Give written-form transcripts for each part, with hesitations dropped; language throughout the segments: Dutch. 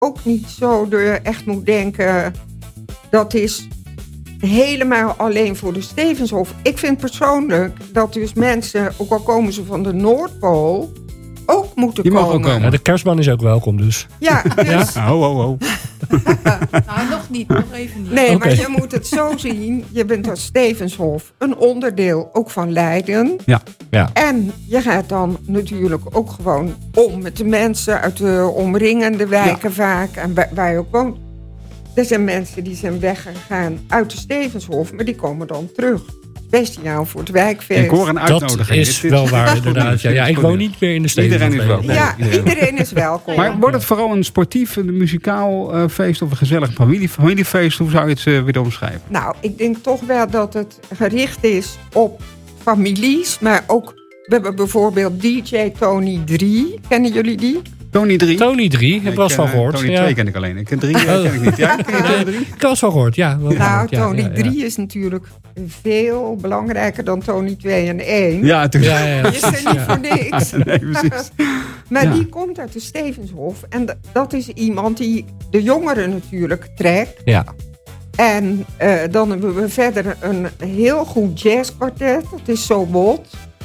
ook niet zo dat je echt moet denken... dat is helemaal alleen voor de Stevenshof. Ik vind persoonlijk dat dus mensen, ook al komen ze van de Noordpool... ook moeten Die komen. mogen ook komen. Ja, de kerstman is ook welkom dus. Ja, dus... Ja? Ho. Nou, nog niet. Nog even niet. Nee, Oké. maar je moet het zo zien. Je bent als Stevenshof een onderdeel ook van Leiden. Ja. En je gaat dan natuurlijk ook gewoon om met de mensen uit de omringende wijken vaak. En waar je ook woont. Er zijn mensen die zijn weggegaan uit de Stevenshof, maar die komen dan terug. Speciaal voor het wijkfeest. Ik hoor een uitnodiging. Dat is wel waar, inderdaad. Ja, ik woon niet meer in de Stevenshof. Iedereen is welkom. Ja, iedereen is welkom. Maar wordt het vooral een sportief, een muzikaal feest of een gezellig familiefeest? Hoe zou je het willen omschrijven? Nou, ik denk toch wel dat het gericht is op families, maar ook... We hebben bijvoorbeeld DJ Tony 3. Kennen jullie die? Tony 3. Tony 3, heb ik wel eens van gehoord. Tony Ja. 2 ken ik alleen. Ik ken 3 ken ik niet. Ja, ken je Tony 3? Ik heb wel eens van gehoord, ja. Wel Nou, gehoord, ja, Tony ja, 3 is natuurlijk veel belangrijker dan Tony 2 en 1. Ja, natuurlijk. Ja. Die is er niet voor niks. Nee, precies. Maar Ja. die komt uit de Stevenshof. En dat is iemand die de jongeren natuurlijk trekt. Ja. En dan hebben we verder een heel goed jazzkwartet. Dat is So Bot.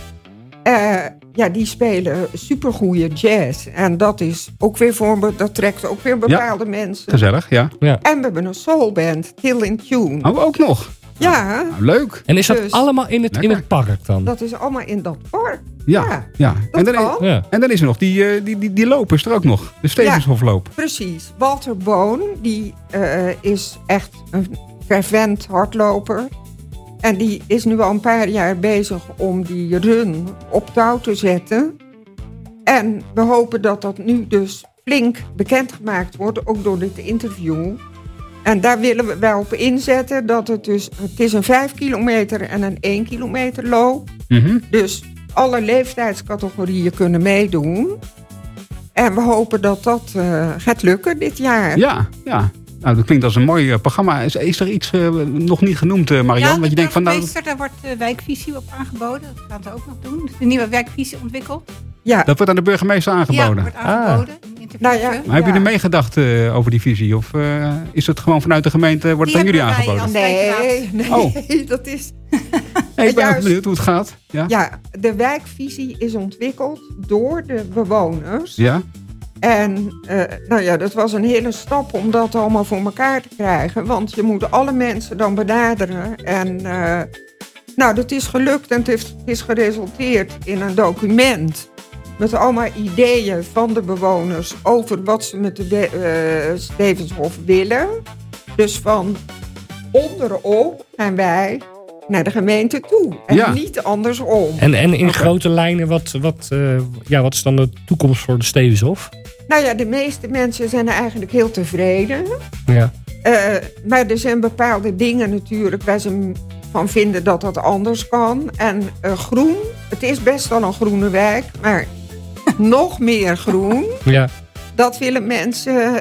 Ja, die spelen supergoeie jazz. En dat is ook weer dat trekt ook weer bepaalde mensen. Gezellig, ja. En we hebben een soulband, Till in Tune. Oh, ook nog. Ja, Nou, leuk. En is dat Dus- allemaal in het park dan? dat is allemaal in dat park. Ja. Dat kan. Ja. En dan is er nog die lopen is er ook nog. De Stevenshofloop. Precies. Walter Boon, die is echt een fervent hardloper. En die is nu al een paar jaar bezig om die run op touw te zetten. En we hopen dat dat nu dus flink bekendgemaakt wordt, ook door dit interview. En daar willen we wel op inzetten dat het is een 5 kilometer en een 1 kilometer loop. Mhm. Dus alle leeftijdscategorieën kunnen meedoen. En we hopen dat dat gaat lukken dit jaar. Ja. Nou, dat klinkt als een mooi programma. Is er iets nog niet genoemd, Marianne? Want je denkt van, nou, daar wordt de wijkvisie op aangeboden. Dat gaan ze ook nog doen. De nieuwe wijkvisie ontwikkeld. Ja, dat wordt aan de burgemeester Ja, aangeboden. wordt aangeboden. Een interviewtje. Nou ja. Maar hebben jullie meegedacht over die visie? Of is het gewoon vanuit de gemeente, wordt het aan jullie hebben wij aangeboden? als- nee, dat is... Ik ben juist- benieuwd hoe het gaat. Ja, de wijkvisie is ontwikkeld door de bewoners. Ja? En nou ja, dat was een hele stap om dat allemaal voor elkaar te krijgen. Want je moet alle mensen dan benaderen. En nou, dat is gelukt en het is geresulteerd in een document. Met allemaal ideeën van de bewoners over wat ze met de Stevenshof willen. Dus van onderop gaan wij naar de gemeente toe. En Ja. niet andersom. En in grote lijnen, wat is dan de toekomst voor de Stevenshof? Nou ja, de meeste mensen zijn eigenlijk heel tevreden. Ja. Maar er zijn bepaalde dingen natuurlijk waar ze van vinden dat dat anders kan. En groen, het is best wel een groene wijk, maar nog meer groen. Ja. Dat willen mensen,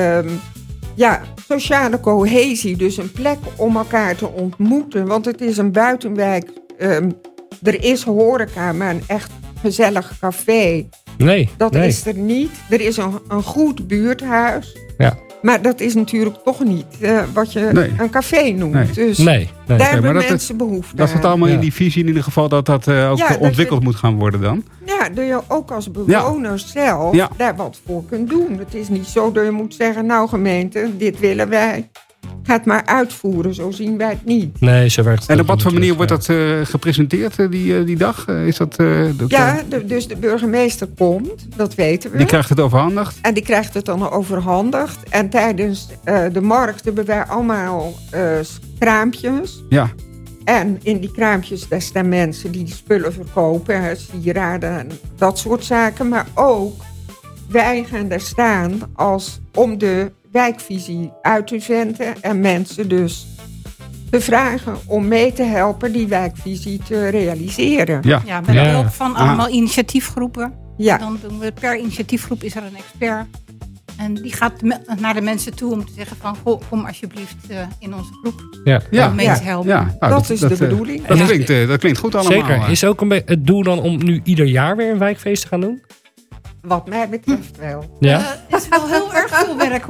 sociale cohesie, dus een plek om elkaar te ontmoeten. Want het is een buitenwijk, er is horeca, maar een echt gezellig café. Nee. Dat is er niet. Er is een goed buurthuis. Ja. Maar dat is natuurlijk toch niet wat je Nee. een café noemt. Nee. Dus Nee. daar hebben maar dat mensen behoefte Dat aan. zit allemaal Ja. in die visie in ieder geval dat ook Ja, dat ontwikkeld je- moet gaan worden dan. Ja, dat je ook als bewoner zelf Ja. daar wat voor kunt doen. Het is niet zo dat je moet zeggen, nou gemeente, dit willen wij. Ga het maar uitvoeren, zo zien wij het niet. Nee, zo werkt het En ook op wat voor niet manier wordt natuurlijk, dat gepresenteerd die dag? Is dat, Dus de burgemeester komt, dat weten we. die krijgt het overhandigd? En die krijgt het dan overhandigd. En tijdens de markt hebben wij allemaal kraampjes. Ja. En in die kraampjes, daar staan mensen die spullen verkopen. Sieraden en dat soort zaken. Maar ook, wij gaan daar staan om de wijkvisie uit te zenden. En mensen dus te vragen om mee te helpen die wijkvisie te realiseren. Ja. Ja, met Ja. hulp van allemaal initiatiefgroepen. Ja. Dan doen we per initiatiefgroep is er een expert. En die gaat naar de mensen toe om te zeggen van, goh, kom alsjeblieft in onze groep Ja. om mee te helpen. Ja. Nou, Dat is de bedoeling. Dat klinkt goed allemaal. Zeker. Is ook het doel dan om nu ieder jaar weer een wijkfeest te gaan doen? Wat mij betreft wel. Ja. Het is wel heel erg veel werk